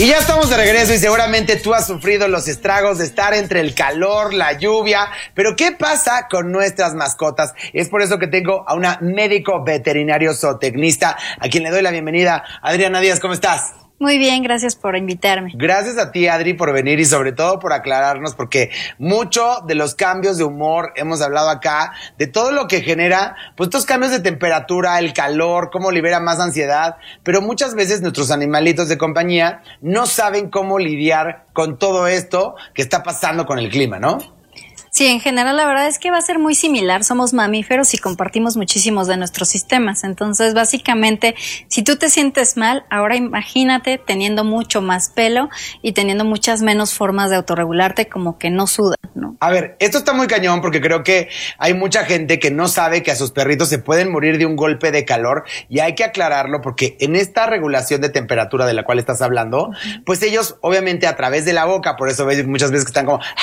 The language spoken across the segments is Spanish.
Y ya estamos de regreso y seguramente tú has sufrido los estragos de estar entre el calor, la lluvia, pero ¿qué pasa con nuestras mascotas? Es por eso que tengo a una médico veterinario zootecnista a quien le doy la bienvenida. Adriana Díaz, ¿cómo estás? Muy bien, gracias por invitarme. Gracias a ti, Adri, por venir y sobre todo por aclararnos, porque mucho de los cambios de humor, hemos hablado acá, de todo lo que genera, pues estos cambios de temperatura, el calor, cómo libera más ansiedad, pero muchas veces nuestros animalitos de compañía no saben cómo lidiar con todo esto que está pasando con el clima, ¿no? Sí, en general la verdad es que va a ser muy similar. Somos mamíferos y compartimos muchísimos de nuestros sistemas. Entonces, básicamente, si tú te sientes mal, ahora imagínate teniendo mucho más pelo y teniendo muchas menos formas de autorregularte, como que no sudan, ¿no? A ver, esto está muy cañón porque creo que hay mucha gente que no sabe que a sus perritos se pueden morir de un golpe de calor y hay que aclararlo porque en esta regulación de temperatura de la cual estás hablando, pues ellos obviamente a través de la boca, por eso ves muchas veces que están como...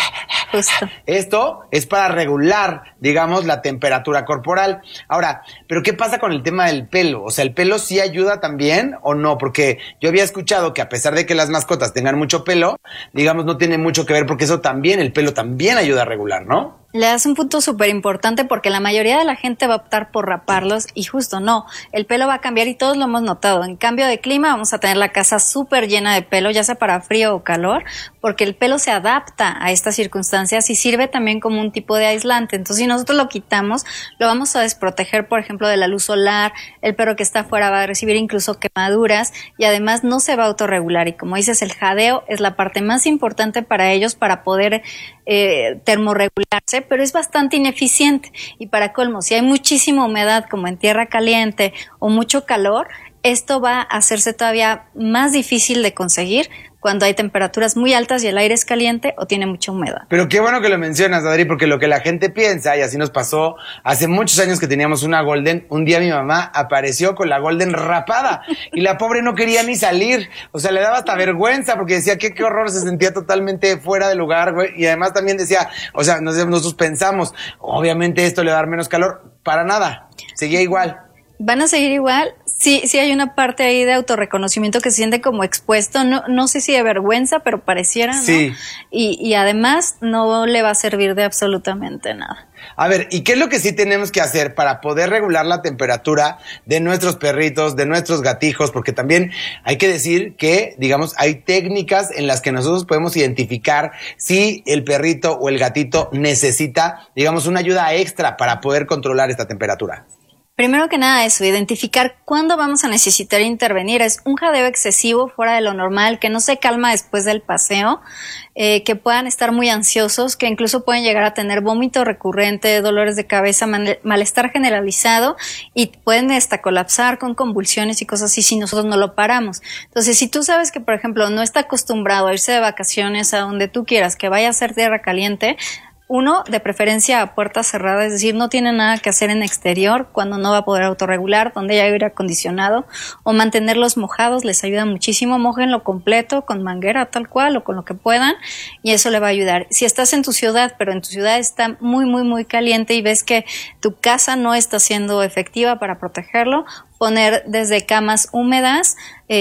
Justo. Esto es para regular, digamos, la temperatura corporal. Ahora, ¿pero qué pasa con el tema del pelo? O sea, ¿el pelo sí ayuda también o no? Porque yo había escuchado que a pesar de que las mascotas tengan mucho pelo, digamos, no tiene mucho que ver porque eso también, el pelo también ayuda a regular, ¿no? Le das un punto súper importante porque la mayoría de la gente va a optar por raparlos y justo no, el pelo va a cambiar y todos lo hemos notado. En cambio de clima vamos a tener la casa súper llena de pelo, ya sea para frío o calor, porque el pelo se adapta a estas circunstancias y sirve también como un tipo de aislante. Entonces, si nosotros lo quitamos, lo vamos a desproteger, por ejemplo, de la luz solar, el perro que está afuera va a recibir incluso quemaduras y además no se va a autorregular. Y como dices, el jadeo es la parte más importante para ellos para poder termorregularse, pero es bastante ineficiente. Y para colmo, si hay muchísima humedad como en tierra caliente o mucho calor, esto va a hacerse todavía más difícil de conseguir cuando hay temperaturas muy altas y el aire es caliente o tiene mucha humedad. Pero qué bueno que lo mencionas, Adri, porque lo que la gente piensa, y así nos pasó hace muchos años que teníamos una Golden, un día mi mamá apareció con la Golden rapada y la pobre no quería ni salir, o sea, le daba hasta vergüenza porque decía qué horror, se sentía totalmente fuera de lugar, güey, y además también decía, o sea, nosotros pensamos, obviamente esto le va a dar menos calor, para nada, seguía igual. ¿Van a seguir igual? Sí hay una parte ahí de autorreconocimiento que se siente como expuesto, no sé si de vergüenza, pero pareciera, ¿no? Sí. Y además no le va a servir de absolutamente nada. A ver, ¿y qué es lo que sí tenemos que hacer para poder regular la temperatura de nuestros perritos, de nuestros gatijos? Porque también hay que decir que, digamos, hay técnicas en las que nosotros podemos identificar si el perrito o el gatito necesita, digamos, una ayuda extra para poder controlar esta temperatura. Primero que nada eso, identificar cuándo vamos a necesitar intervenir. Es un jadeo excesivo fuera de lo normal, que no se calma después del paseo, que puedan estar muy ansiosos, que incluso pueden llegar a tener vómito recurrente, dolores de cabeza, malestar generalizado y pueden hasta colapsar con convulsiones y cosas así si nosotros no lo paramos. Entonces, si tú sabes que, por ejemplo, no está acostumbrado a irse de vacaciones a donde tú quieras, que vaya a ser tierra caliente, uno, de preferencia a puerta cerrada, es decir, no tiene nada que hacer en exterior cuando no va a poder autorregular, donde haya aire acondicionado, o mantenerlos mojados, les ayuda muchísimo. Mójenlo completo con manguera tal cual o con lo que puedan y eso le va a ayudar. Si estás en tu ciudad, pero en tu ciudad está muy caliente y ves que tu casa no está siendo efectiva para protegerlo, poner desde camas húmedas,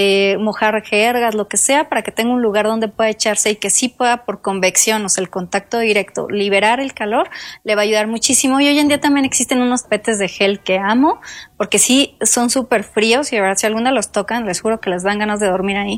mojar jergas, lo que sea, para que tenga un lugar donde pueda echarse y que sí pueda por convección, o sea, el contacto directo, liberar el calor, le va a ayudar muchísimo. Y hoy en día también existen unos petes de gel que amo, porque sí son súper fríos y de verdad si alguna los tocan, les juro que les dan ganas de dormir ahí.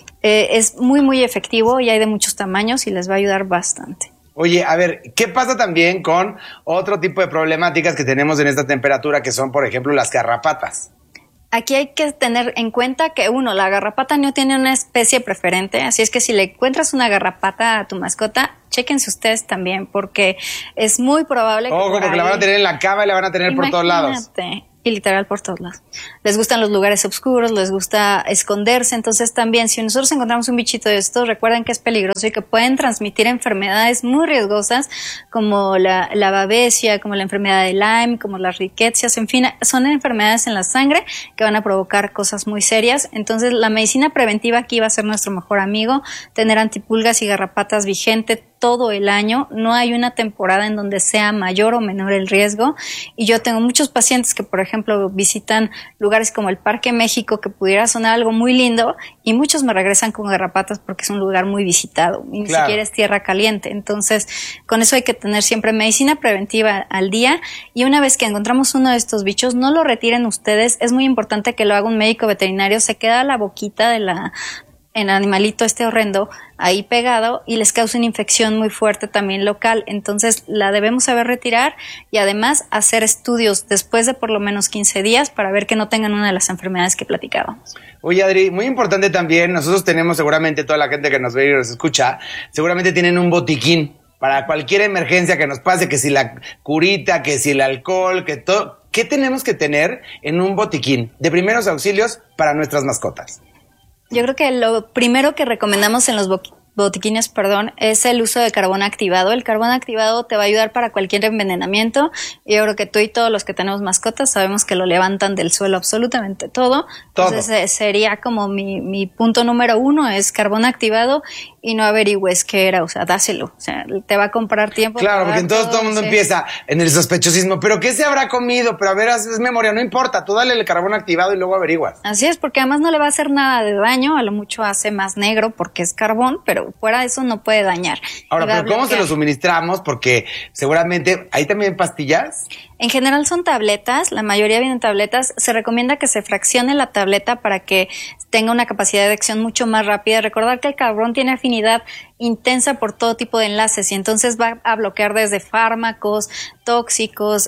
Es muy efectivo y hay de muchos tamaños y les va a ayudar bastante. Oye, a ver, ¿qué pasa también con otro tipo de problemáticas que tenemos en esta temperatura que son, por ejemplo, las garrapatas? Aquí hay que tener en cuenta que, uno, la garrapata no tiene una especie preferente, así es que si le encuentras una garrapata a tu mascota, chéquense ustedes también, porque es muy probable que porque la van a tener en la cama y la van a tener por todos lados. Y literal por todos lados. Les gustan los lugares oscuros, les gusta esconderse, entonces también si nosotros encontramos un bichito de estos, recuerden que es peligroso y que pueden transmitir enfermedades muy riesgosas como la babesia, como la enfermedad de Lyme, como las riquecias, en fin, son enfermedades en la sangre que van a provocar cosas muy serias. Entonces la medicina preventiva aquí va a ser nuestro mejor amigo, tener antipulgas y garrapatas vigente todo el año, no hay una temporada en donde sea mayor o menor el riesgo. Y yo tengo muchos pacientes que, por ejemplo, visitan lugares como el Parque México, que pudiera sonar algo muy lindo, y muchos me regresan con garrapatas porque es un lugar muy visitado, y ni siquiera es tierra caliente. Entonces, con eso hay que tener siempre medicina preventiva al día, y una vez que encontramos uno de estos bichos, no lo retiren ustedes, es muy importante que lo haga un médico veterinario, se queda la boquita de el animalito horrendo ahí pegado y les causa una infección muy fuerte también local. Entonces la debemos saber retirar y además hacer estudios después de por lo menos 15 días para ver que no tengan una de las enfermedades que platicábamos. Oye, Adri, muy importante también, nosotros tenemos seguramente, toda la gente que nos ve y nos escucha, seguramente tienen un botiquín para cualquier emergencia que nos pase, que si la curita, que si el alcohol, que todo. ¿Qué tenemos que tener en un botiquín de primeros auxilios para nuestras mascotas? Yo creo que lo primero que recomendamos en los botiquines, es el uso de carbón activado. El carbón activado te va a ayudar para cualquier envenenamiento. Y yo creo que tú y todos los que tenemos mascotas sabemos que lo levantan del suelo absolutamente todo. Entonces sería como mi punto número 1 es carbón activado, y no averigües qué era, o sea, dáselo. O sea, te va a comprar tiempo. Claro, porque entonces todo el mundo empieza en el sospechosismo. ¿Pero qué se habrá comido? Pero a ver, es memoria, no importa. Tú dale el carbón activado y luego averiguas. Así es, porque además no le va a hacer nada de daño. A lo mucho hace más negro porque es carbón, pero fuera de eso no puede dañar. Ahora, ¿pero cómo se lo suministramos? Porque seguramente hay también pastillas. En general son tabletas, la mayoría vienen tabletas. Se recomienda que se fraccione la tableta para que tenga una capacidad de acción mucho más rápida. Recordar que el carbón tiene afinidad intensa por todo tipo de enlaces y entonces va a bloquear desde fármacos, tóxicos,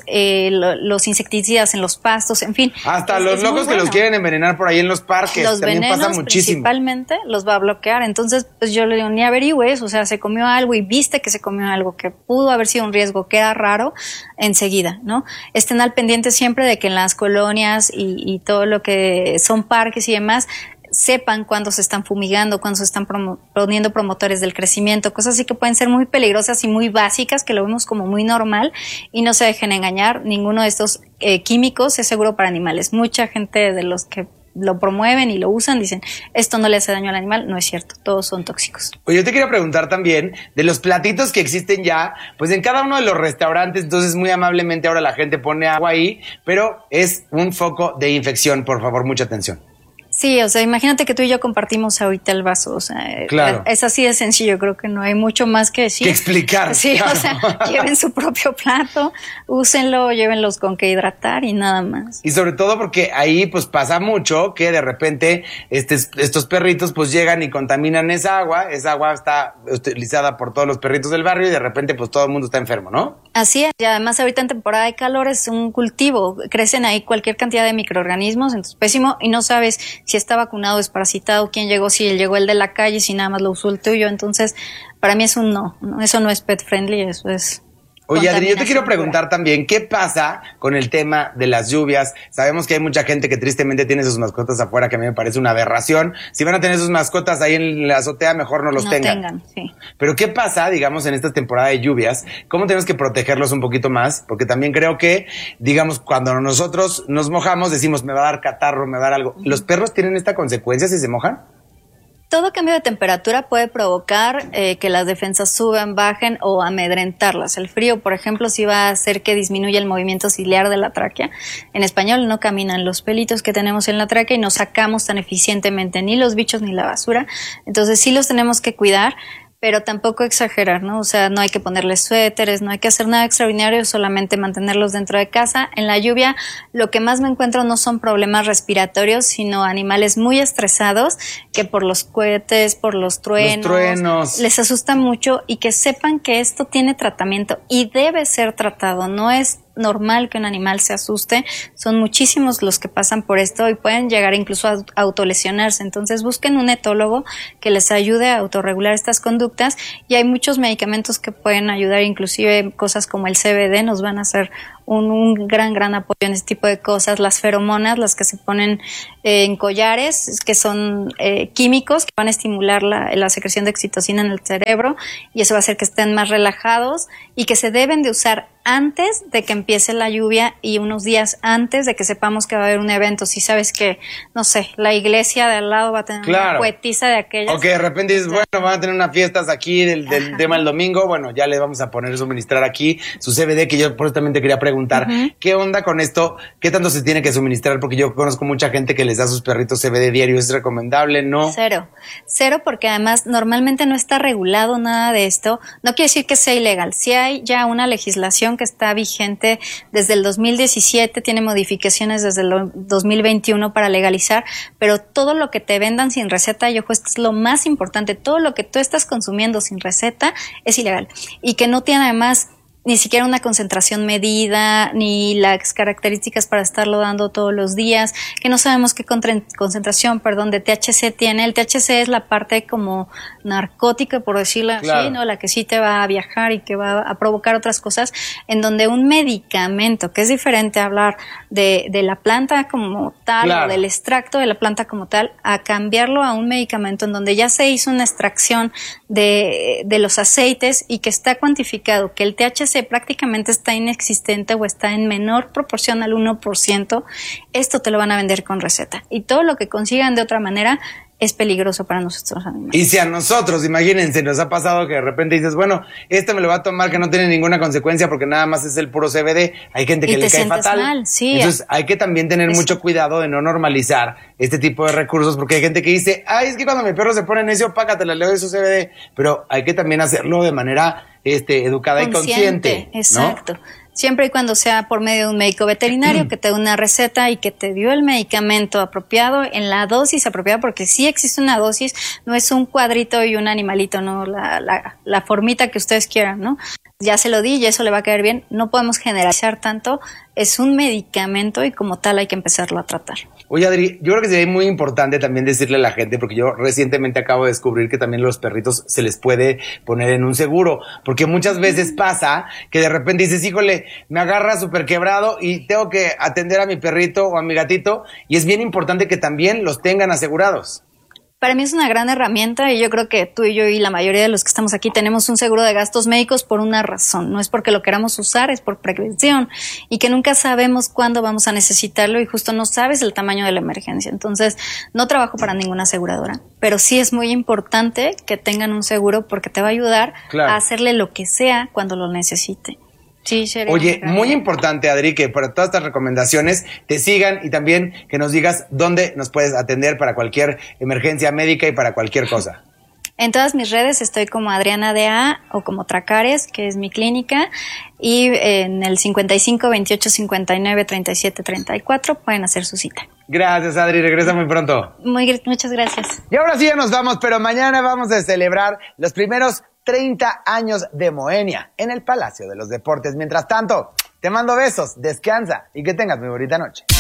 los insecticidas en los pastos, en fin. Hasta los locos que los quieren envenenar por ahí en los parques. Los también venenos, pasa muchísimo. Principalmente los va a bloquear. Entonces, pues yo le digo, ni averigües, o sea, se comió algo y viste que se comió algo que pudo haber sido un riesgo, que era raro, enseguida, ¿no? Estén al pendiente siempre de que en las colonias y todo lo que son parques y demás, sepan cuándo se están fumigando, cuándo se están poniendo promotores del crecimiento, cosas así que pueden ser muy peligrosas y muy básicas, que lo vemos como muy normal, y no se dejen engañar. Ninguno de estos químicos es seguro para animales. Mucha gente de los que lo promueven y lo usan dicen, esto no le hace daño al animal. No es cierto, todos son tóxicos. Oye, yo te quiero preguntar también de los platitos que existen ya, pues en cada uno de los restaurantes. Entonces muy amablemente ahora la gente pone agua ahí, pero es un foco de infección. Por favor, mucha atención. Sí, o sea, imagínate que tú y yo compartimos ahorita el vaso, o sea, claro. Es así de sencillo, creo que no hay mucho más que decir. Que explicar. Sí, claro. O sea, lleven su propio plato, úsenlo, llévenlos con que hidratar y nada más. Y sobre todo porque ahí pues pasa mucho que de repente estos perritos pues llegan y contaminan esa agua está utilizada por todos los perritos del barrio y de repente pues todo el mundo está enfermo, ¿no? Así es, y además ahorita en temporada de calor es un cultivo, crecen ahí cualquier cantidad de microorganismos, entonces pésimo, y no sabes si está vacunado, desparasitado, quién llegó, si llegó el de la calle, si nada más lo usó el tuyo. Entonces, para mí es un no, eso no es pet friendly, eso es. Oye, Adri, yo te quiero preguntar también, ¿qué pasa con el tema de las lluvias? Sabemos que hay mucha gente que tristemente tiene sus mascotas afuera, que a mí me parece una aberración. Si van a tener sus mascotas ahí en la azotea, mejor no los tengan. Sí. Pero ¿qué pasa, digamos, en esta temporada de lluvias? ¿Cómo tenemos que protegerlos un poquito más? Porque también creo que, digamos, cuando nosotros nos mojamos, decimos, me va a dar catarro, me va a dar algo. ¿Los perros tienen esta consecuencia si se mojan? Todo cambio de temperatura puede provocar que las defensas suban, bajen o amedrentarlas. El frío, por ejemplo, sí va a hacer que disminuya el movimiento ciliar de la tráquea. En español, no caminan los pelitos que tenemos en la tráquea y no sacamos tan eficientemente ni los bichos ni la basura. Entonces sí los tenemos que cuidar, pero tampoco exagerar, ¿no? O sea, no hay que ponerles suéteres, no hay que hacer nada extraordinario, solamente mantenerlos dentro de casa. En la lluvia, lo que más me encuentro no son problemas respiratorios, sino animales muy estresados que por los cohetes, por los truenos, les asusta mucho, y que sepan que esto tiene tratamiento y debe ser tratado. No es normal que un animal se asuste, son muchísimos los que pasan por esto y pueden llegar incluso a autolesionarse. Entonces busquen un etólogo que les ayude a autorregular estas conductas, y hay muchos medicamentos que pueden ayudar, inclusive cosas como el CBD nos van a hacer un gran apoyo en este tipo de cosas. Las feromonas, las que se ponen en collares, que son químicos que van a estimular la secreción de oxitocina en el cerebro, y eso va a hacer que estén más relajados, y que se deben de usar antes de que empiece la lluvia y unos días antes de que sepamos que va a haber un evento. Si sabes que, no sé, la iglesia de al lado va a tener una poetisa de aquellas. O que de repente dices, bueno, van a tener unas fiestas aquí del tema del domingo, bueno, ya les vamos a poner, suministrar aquí su CBD, que yo justamente quería preguntar, ¿qué onda con esto? ¿Qué tanto se tiene que suministrar? Porque yo conozco mucha gente que les da a sus perritos CBD diario. ¿Es recomendable? ¿No? Cero, porque además normalmente no está regulado nada de esto. No quiere decir que sea ilegal. Sí hay ya una legislación que está vigente desde el 2017, tiene modificaciones desde el 2021 para legalizar, pero todo lo que te vendan sin receta, y ojo, esto es lo más importante, todo lo que tú estás consumiendo sin receta es ilegal, y que no tiene además ni siquiera una concentración medida, ni las características para estarlo dando todos los días, que no sabemos qué concentración, de THC tiene. El THC es la parte como narcótica, por decirlo así, ¿no? La que sí te va a viajar y que va a provocar otras cosas, en donde un medicamento, que es diferente a hablar de la planta como tal, o del extracto de la planta como tal, a cambiarlo a un medicamento en donde ya se hizo una extracción de los aceites y que está cuantificado que el THC prácticamente está inexistente o está en menor proporción al 1%, esto te lo van a vender con receta. Y todo lo que consigan de otra manera es peligroso para nuestros animales. Y si a nosotros, imagínense, nos ha pasado que de repente dices, bueno, esto me lo va a tomar, que no tiene ninguna consecuencia porque nada más es el puro CBD, hay gente que le cae fatal. Mal, sí. Entonces hay que también tener mucho cuidado de no normalizar este tipo de recursos, porque hay gente que dice, ay, es que cuando mi perro se pone necio, págatela, le doy su CBD, pero hay que también hacerlo de manera educada y consciente. Exacto. ¿No? Siempre y cuando sea por medio de un médico veterinario que te dé una receta y que te dio el medicamento apropiado en la dosis apropiada, porque sí existe una dosis, no es un cuadrito y un animalito, no la formita que ustedes quieran, ¿no? Ya se lo di y eso le va a caer bien. No podemos generalizar tanto, es un medicamento y como tal hay que empezarlo a tratar. Oye, Adri, yo creo que sería muy importante también decirle a la gente, porque yo recientemente acabo de descubrir que también los perritos se les puede poner en un seguro, porque muchas veces pasa que de repente dices, híjole, me agarra súper quebrado y tengo que atender a mi perrito o a mi gatito, y es bien importante que también los tengan asegurados. Para mí es una gran herramienta, y yo creo que tú y yo y la mayoría de los que estamos aquí tenemos un seguro de gastos médicos por una razón. No es porque lo queramos usar, es por prevención, y que nunca sabemos cuándo vamos a necesitarlo y justo no sabes el tamaño de la emergencia. Entonces, no trabajo para ninguna aseguradora, pero sí es muy importante que tengan un seguro porque te va a ayudar a hacerle lo que sea cuando lo necesite. Sí, oye, muy importante, Adri, que para todas estas recomendaciones te sigan y también que nos digas dónde nos puedes atender para cualquier emergencia médica y para cualquier cosa. En todas mis redes estoy como Adriana DA o como Tracares, que es mi clínica, y en el 55 28 59 37 34 pueden hacer su cita. Gracias, Adri, regresa muy pronto. Muchas gracias. Y ahora sí ya nos vamos, pero mañana vamos a celebrar los primeros 30 años de Moenia en el Palacio de los Deportes. Mientras tanto, te mando besos, descansa y que tengas muy bonita noche.